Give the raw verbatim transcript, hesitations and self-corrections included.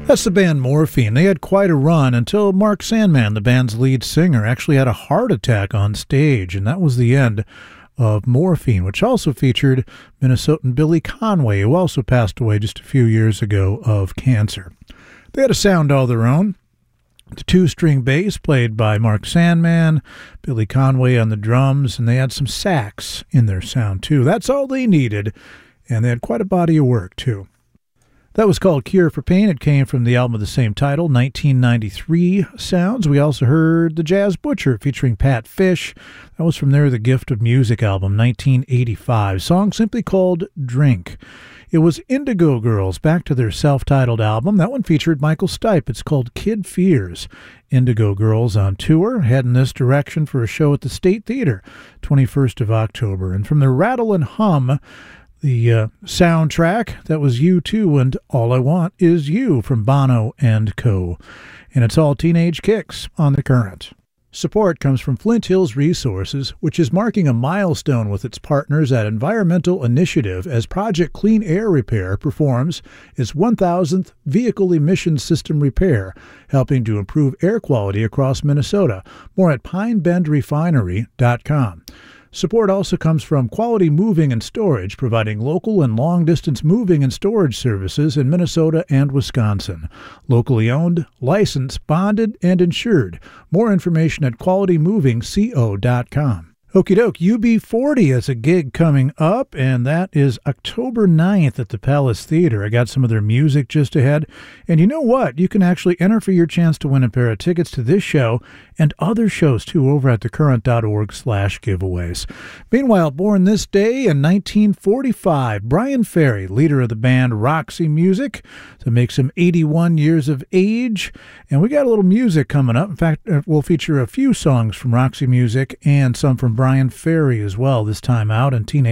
That's the band Morphine. They had quite a run until Mark Sandman, the band's lead singer, actually had a heart attack on stage, and that was the end of Morphine, which also featured Minnesotan Billy Conway, who also passed away just a few years ago of cancer. They had a sound all their own. The two-string bass played by Mark Sandman, Billy Conway on the drums, and they had some sax in their sound, too. That's all they needed, and they had quite a body of work, too. That was called Cure for Pain. It came from the album of the same title, nineteen ninety-three sounds. We also heard The Jazz Butcher featuring Pat Fish. That was from their The Gift of Music album, nineteen eighty-five. Song simply called Drink. It was Indigo Girls, back to their self-titled album. That one featured Michael Stipe. It's called Kid Fears. Indigo Girls on tour, heading this direction for a show at the State Theater, twenty-first of October. And from the Rattle and Hum, the uh, soundtrack, that was U two and All I Want Is You from Bono and Co. And it's all Teenage Kicks on The Current. Support comes from Flint Hills Resources, which is marking a milestone with its partners at Environmental Initiative as Project Clean Air Repair performs its one thousandth vehicle emission system repair, helping to improve air quality across Minnesota. More at pine bend refinery dot com. Support also comes from Quality Moving and Storage, providing local and long-distance moving and storage services in Minnesota and Wisconsin. Locally owned, licensed, bonded, and insured. More information at quality moving co dot com. Okie doke, U B forty has a gig coming up, and that is October ninth at the Palace Theater. I got some of their music just ahead. And you know what? You can actually enter for your chance to win a pair of tickets to this show and other shows, too, over at thecurrent.org slash giveaways. Meanwhile, born this day in nineteen forty-five, Brian Ferry, leader of the band Roxy Music, that makes him eighty-one years of age. And we got a little music coming up. In fact, we'll feature a few songs from Roxy Music and some from Brian Ferry as well, this time out in Teenage